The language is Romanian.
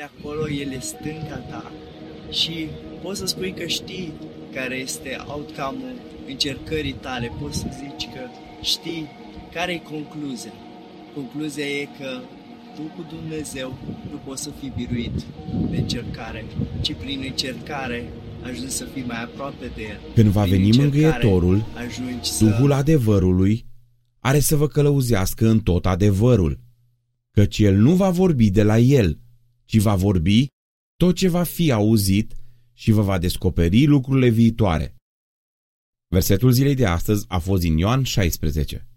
de acolo, El e stânca ta și poți să spui că știi care este outcome-ul încercării tale, poți să zici că știi care e concluzia. Concluzia e că tu cu Dumnezeu nu poți să fii biruit de încercare, ci prin încercare ajungi să fii mai aproape de El. Când va veni Mângâietorul, Duhul adevărului are să vă călăuzească în tot adevărul, căci El nu va vorbi de la El, ci va vorbi tot ce va fi auzit și vă va descoperi lucrurile viitoare. Versetul zilei de astăzi a fost din Ioan 16.